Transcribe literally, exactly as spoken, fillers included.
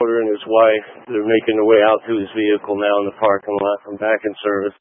and his wife. They're making their way out to his vehicle now in the parking lot from back in service.